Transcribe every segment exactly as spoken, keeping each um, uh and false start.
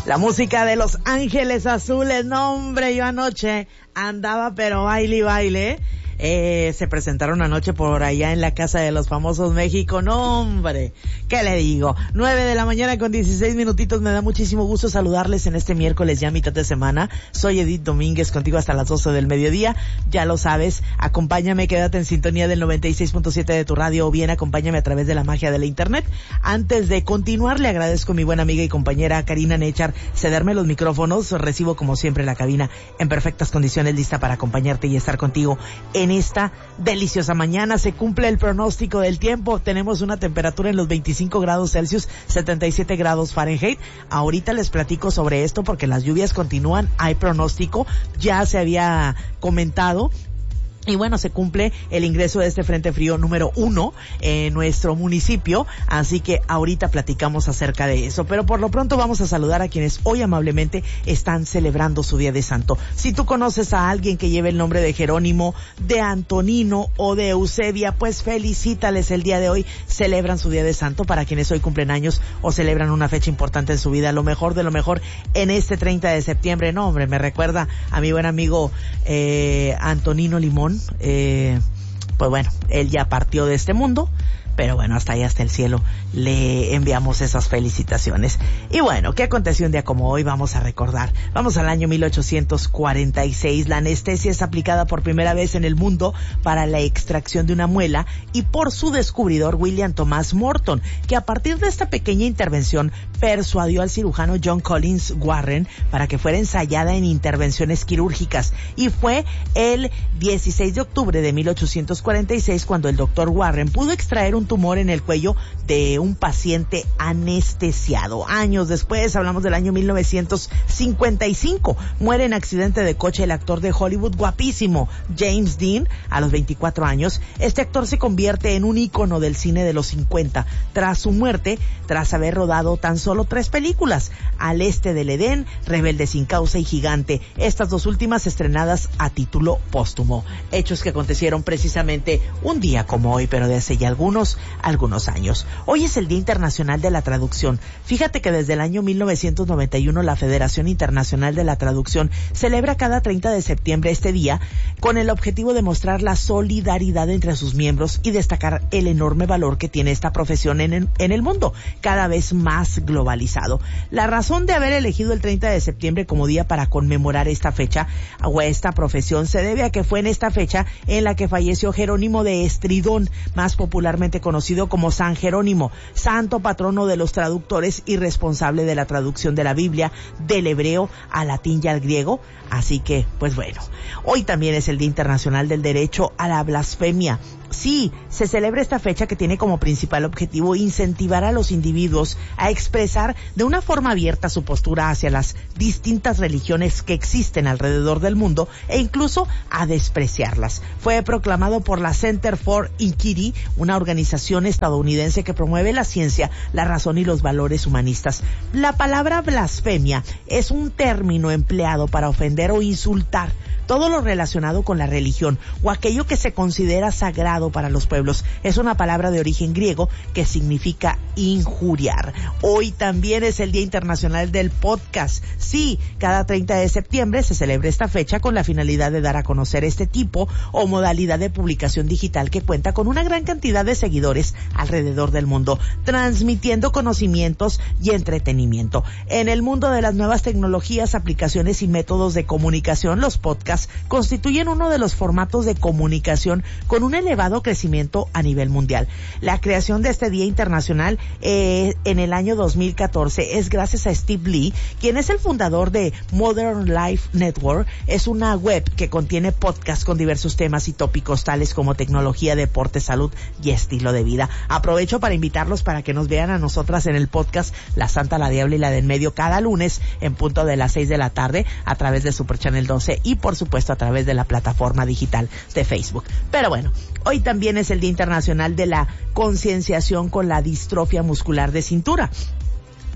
La música de Los Ángeles Azules. No, hombre, yo anoche andaba pero baile y baile. Eh, se presentaron anoche por allá en la Casa de los Famosos México. No, hombre, ¿qué le digo? Nueve de la mañana con dieciséis minutitos. Me da muchísimo gusto saludarles en este miércoles, ya mitad de semana. Soy Edith Domínguez, contigo hasta las doce del mediodía. Ya lo sabes, acompáñame, quédate en sintonía del noventa y seis punto siete de tu radio, o bien acompáñame a través de la magia de la internet. Antes de continuar, le agradezco a mi buena amiga y compañera Karina Nechar cederme los micrófonos. Recibo como siempre la cabina en perfectas condiciones, lista para acompañarte y estar contigo en esta deliciosa mañana. Se cumple el pronóstico del tiempo. Tenemos una temperatura en los veinticinco grados Celsius, setenta y siete grados Fahrenheit. Ahorita les platico sobre esto porque las lluvias continúan. Hay pronóstico, ya se había comentado. Y bueno, se cumple el ingreso de este frente frío número uno en nuestro municipio, así que ahorita platicamos acerca de eso. Pero por lo pronto vamos a saludar a quienes hoy amablemente están celebrando su Día de Santo. Si tú conoces a alguien que lleve el nombre de Jerónimo, de Antonino o de Eusebia, pues felicítales el día de hoy. Celebran su Día de Santo. Para quienes hoy cumplen años o celebran una fecha importante en su vida, lo mejor de lo mejor en este treinta de septiembre. No, hombre, me recuerda a mi buen amigo eh, Antonino Limón. Eh, pues bueno, él ya partió de este mundo, pero bueno, hasta allá, hasta el cielo, le enviamos esas felicitaciones. Y bueno, ¿qué aconteció un día como hoy? Vamos a recordar. Vamos al año mil ochocientos cuarenta y seis. La anestesia es aplicada por primera vez en el mundo para la extracción de una muela y por su descubridor William Thomas Morton, que a partir de esta pequeña intervención persuadió al cirujano John Collins Warren para que fuera ensayada en intervenciones quirúrgicas. Y fue el dieciséis de octubre de mil ochocientos cuarenta y seis cuando el doctor Warren pudo extraer un tumor en el cuello de un paciente anestesiado. Años después, hablamos del año mil novecientos cincuenta y cinco, muere en accidente de coche el actor de Hollywood guapísimo James Dean a los veinticuatro años. Este actor se convierte en un ícono del cine de los cincuenta tras su muerte, tras haber rodado tan solo tres películas: Al este del Edén, Rebelde sin causa y Gigante, estas dos últimas estrenadas a título póstumo. Hechos que acontecieron precisamente un día como hoy, pero de hace ya algunos algunos años. Hoy es el Día Internacional de la Traducción. Fíjate que desde el año mil novecientos noventa y uno la Federación Internacional de la Traducción celebra cada treinta de septiembre este día con el objetivo de mostrar la solidaridad entre sus miembros y destacar el enorme valor que tiene esta profesión en el, en el mundo, cada vez más globalizado. La razón de haber elegido el treinta de septiembre como día para conmemorar esta fecha o esta profesión se debe a que fue en esta fecha en la que falleció Jerónimo de Estridón, más popularmente conocido como San Jerónimo, santo patrono de los traductores y responsable de la traducción de la Biblia del hebreo al latín y al griego. Así que, pues bueno, hoy también es el Día Internacional del Derecho a la Blasfemia. Sí, se celebra esta fecha que tiene como principal objetivo incentivar a los individuos a expresar de una forma abierta su postura hacia las distintas religiones que existen alrededor del mundo e incluso a despreciarlas. Fue proclamado por la Center for Inquiry, una organización estadounidense que promueve la ciencia, la razón y los valores humanistas. La palabra blasfemia es un término empleado para ofender o insultar todo lo relacionado con la religión o aquello que se considera sagrado para los pueblos. Es una palabra de origen griego que significa injuriar. Hoy también es el Día Internacional del Podcast. Sí, cada treinta de septiembre se celebra esta fecha con la finalidad de dar a conocer este tipo o modalidad de publicación digital que cuenta con una gran cantidad de seguidores alrededor del mundo, transmitiendo conocimientos y entretenimiento. En el mundo de las nuevas tecnologías, aplicaciones y métodos de comunicación, los podcasts constituyen uno de los formatos de comunicación con un elevado crecimiento a nivel mundial. La creación de este Día Internacional eh, en el año dos mil catorce es gracias a Steve Lee, quien es el fundador de Modern Life Network. Es una web que contiene podcasts con diversos temas y tópicos tales como tecnología, deporte, salud y estilo de vida. Aprovecho para invitarlos para que nos vean a nosotras en el podcast La Santa, la Diabla y la de en medio cada lunes en punto de las seis de la tarde a través de Super Channel doce y por supuesto a través de la plataforma digital de Facebook. Pero bueno, hoy también es el Día Internacional de la Concienciación con la Distrofia Muscular de Cintura.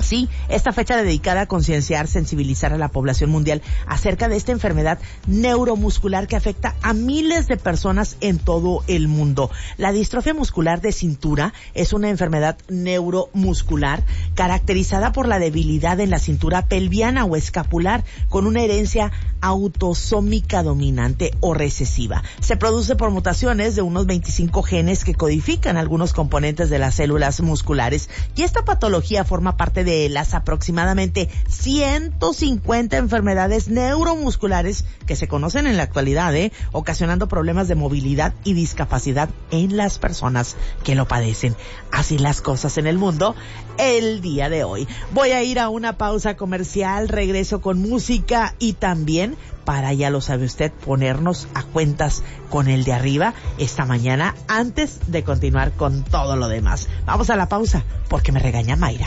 Sí, esta fecha dedicada a concienciar, sensibilizar a la población mundial acerca de esta enfermedad neuromuscular que afecta a miles de personas en todo el mundo. La distrofia muscular de cintura es una enfermedad neuromuscular caracterizada por la debilidad en la cintura pelviana o escapular con una herencia autosómica dominante o recesiva. Se produce por mutaciones de unos veinticinco genes que codifican algunos componentes de las células musculares, y esta patología forma parte de de las aproximadamente ciento cincuenta enfermedades neuromusculares que se conocen en la actualidad, ¿eh? ocasionando problemas de movilidad y discapacidad en las personas que lo padecen. Así las cosas en el mundo el día de hoy. Voy a ir a una pausa comercial, regreso con música y también, para, ya lo sabe usted, ponernos a cuentas con el de arriba esta mañana antes de continuar con todo lo demás. Vamos a la pausa porque me regaña Mayra.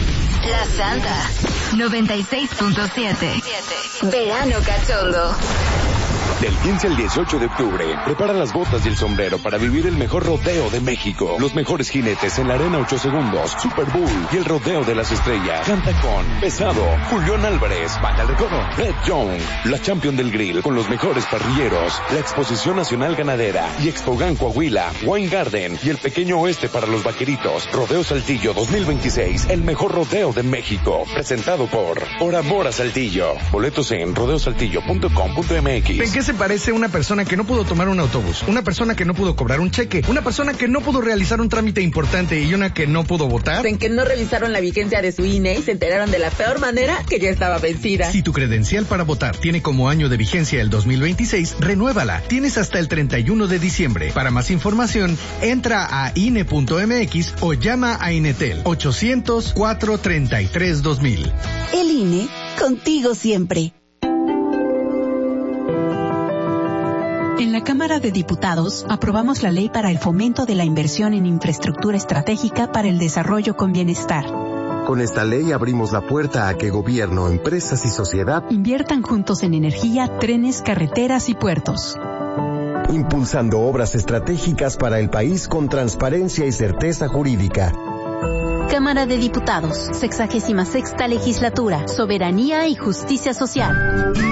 La Santa noventa y seis punto siete. Verano cachondo. Del quince al dieciocho de octubre, prepara las botas y el sombrero para vivir el mejor rodeo de México. Los mejores jinetes en la arena ocho segundos, Super Bowl y el rodeo de las estrellas. Canta con Pesado, Julián Álvarez, Banda El Recodo, Red Young, la Champion del Grill con los mejores parrilleros, la Exposición Nacional Ganadera y Expogan Coahuila, Wine Garden y el Pequeño Oeste para los vaqueritos. Rodeo Saltillo dos mil veintiséis, el mejor rodeo de México. Presentado por Por Amor a Saltillo. Boletos en rodeo saltillo punto com punto m x. ¿En qué se parece una persona que no pudo tomar un autobús, una persona que no pudo cobrar un cheque, una persona que no pudo realizar un trámite importante y una que no pudo votar? En que no revisaron la vigencia de su I N E y se enteraron de la peor manera que ya estaba vencida. Si tu credencial para votar tiene como año de vigencia el dos mil veintiséis, renuévala. Tienes hasta el treinta y uno de diciembre. Para más información, entra a I N E punto m x o llama a Inetel ochocientos, cuatrocientos treinta y tres, dos mil. El I N E, contigo siempre. En la Cámara de Diputados aprobamos la ley para el fomento de la inversión en infraestructura estratégica para el desarrollo con bienestar. Con esta ley abrimos la puerta a que gobierno, empresas y sociedad inviertan juntos en energía, trenes, carreteras y puertos. Impulsando obras estratégicas para el país con transparencia y certeza jurídica. Cámara de Diputados, sexagésima sexta legislatura, Soberanía y Justicia Social.